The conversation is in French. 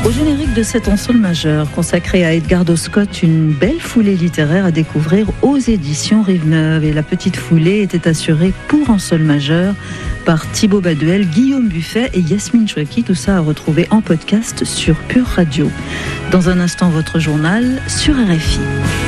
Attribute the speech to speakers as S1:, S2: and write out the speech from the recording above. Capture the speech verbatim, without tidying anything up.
S1: Au générique de cet En Sol majeur, consacré à Edgardo Scott, une belle foulée littéraire à découvrir aux éditions Rive-Neuve. Et la petite foulée était assurée pour En Sol majeur par Thibaut Baduel, Guillaume Buffet et Yasmine Chouaki. Tout ça à retrouver en podcast sur Pure Radio. Dans un instant, votre journal sur R F I.